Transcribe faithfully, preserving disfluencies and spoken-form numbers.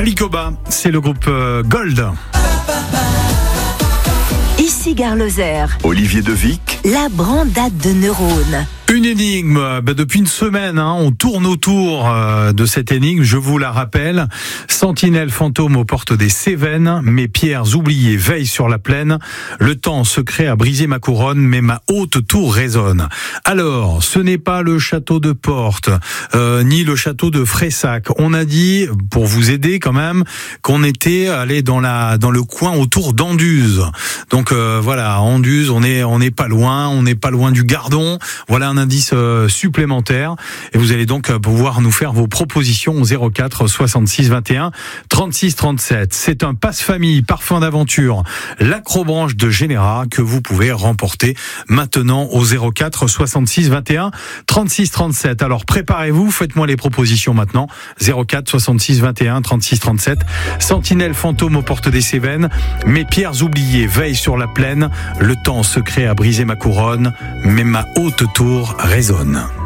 Calicoba, c'est le groupe euh, Gold. Ici Gare Lozère. Olivier Devic. La brandade de neurones. Une énigme, bah depuis une semaine, hein, on tourne autour euh, de cette énigme, je vous la rappelle. Sentinelle fantôme aux portes des Cévennes, mes pierres oubliées veillent sur la plaine. Le temps secret a brisé ma couronne, mais ma haute tour résonne. Alors, ce n'est pas le château de Porte, euh, ni le château de Fressac. On a dit, pour vous aider quand même, qu'on était allé dans la dans le coin autour d'Anduze. Donc euh, voilà, Anduze, on est on n'est pas loin, on n'est pas loin du Gardon. Voilà un indice euh, supplémentaire et vous allez donc euh, pouvoir nous faire vos propositions au zéro quatre soixante-six vingt et un trente-six trente-sept. C'est un passe-famille parfum d'aventure, l'acrobranche de Généra que vous pouvez remporter maintenant au zéro quatre soixante-six vingt et un trente-six trente-sept. Alors préparez-vous, faites-moi les propositions maintenant. zéro quatre soixante-six vingt et un trente-six trente-sept. Sentinelle fantôme aux portes des Cévennes, mes pierres oubliées veillent sur la plaine. Le temps secret a brisé ma couronne, mais ma haute tour résonne.